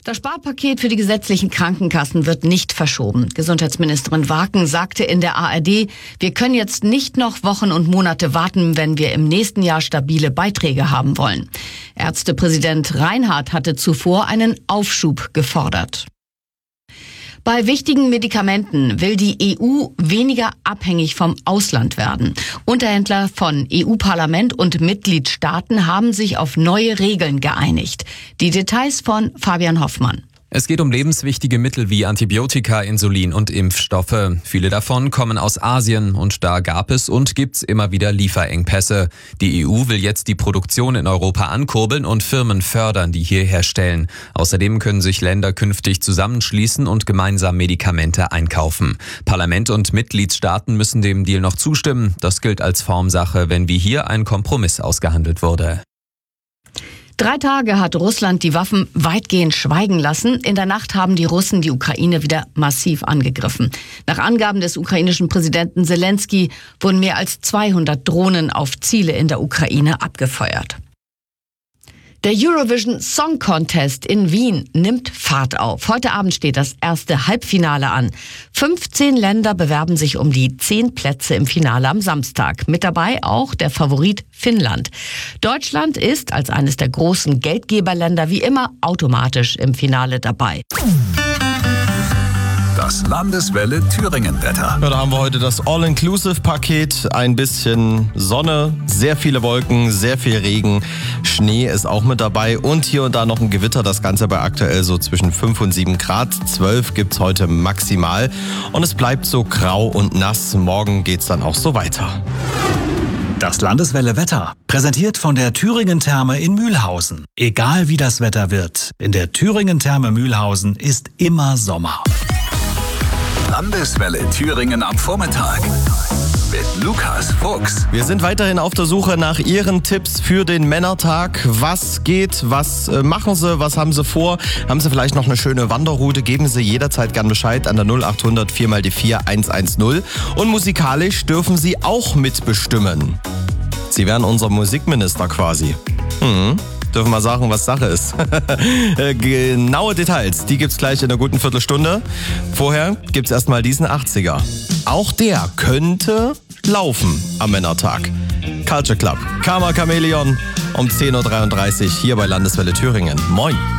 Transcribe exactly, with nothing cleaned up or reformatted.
Das Sparpaket für die gesetzlichen Krankenkassen wird nicht verschoben. Gesundheitsministerin Waken sagte in der A R D, wir können jetzt nicht noch Wochen und Monate warten, wenn wir im nächsten Jahr stabile Beiträge haben wollen. Ärztepräsident Reinhardt hatte zuvor einen Aufschub gefordert. Bei wichtigen Medikamenten will die E U weniger abhängig vom Ausland werden. Unterhändler von E U-Parlament und Mitgliedstaaten haben sich auf neue Regeln geeinigt. Die Details von Fabian Hoffmann. Es geht um lebenswichtige Mittel wie Antibiotika, Insulin und Impfstoffe. Viele davon kommen aus Asien und da gab es und gibt's immer wieder Lieferengpässe. Die E U will jetzt die Produktion in Europa ankurbeln und Firmen fördern, die hier herstellen. Außerdem können sich Länder künftig zusammenschließen und gemeinsam Medikamente einkaufen. Parlament und Mitgliedstaaten müssen dem Deal noch zustimmen. Das gilt als Formsache, wenn wie hier ein Kompromiss ausgehandelt wurde. Drei Tage hat Russland die Waffen weitgehend schweigen lassen. In der Nacht haben die Russen die Ukraine wieder massiv angegriffen. Nach Angaben des ukrainischen Präsidenten Zelensky wurden mehr als zweihundert Drohnen auf Ziele in der Ukraine abgefeuert. Der Eurovision Song Contest in Wien nimmt Fahrt auf. Heute Abend steht das erste Halbfinale an. fünfzehn Länder bewerben sich um die zehn Plätze im Finale am Samstag. Mit dabei auch der Favorit Finnland. Deutschland ist als eines der großen Geldgeberländer wie immer automatisch im Finale dabei. Das Landeswelle Thüringen-Wetter. Ja, da haben wir heute das All-Inclusive-Paket. Ein bisschen Sonne, sehr viele Wolken, sehr viel Regen. Schnee ist auch mit dabei und hier und da noch ein Gewitter. Das Ganze bei aktuell so zwischen fünf und sieben Grad. zwölf gibt's heute maximal. Und es bleibt so grau und nass. Morgen geht's dann auch so weiter. Das Landeswelle Wetter, präsentiert von der Thüringen Therme in Mühlhausen. Egal wie das Wetter wird, in der Thüringen Therme Mühlhausen ist immer Sommer. Landeswelle Thüringen am Vormittag mit Lukas Fuchs. Wir sind weiterhin auf der Suche nach Ihren Tipps für den Männertag. Was geht? Was machen Sie? Was haben Sie vor? Haben Sie vielleicht noch eine schöne Wanderroute? Geben Sie jederzeit gern Bescheid an der null acht hundert vier mal die vier eins eins null. Und musikalisch dürfen Sie auch mitbestimmen. Sie wären unser Musikminister quasi. Mhm. Dürfen wir sagen, was Sache ist. Genaue Details, die gibt's gleich in einer guten Viertelstunde. Vorher gibt's erstmal diesen achtziger. Auch der könnte laufen am Männertag. Culture Club, Karma Chameleon um zehn Uhr dreiunddreißig hier bei Landeswelle Thüringen. Moin.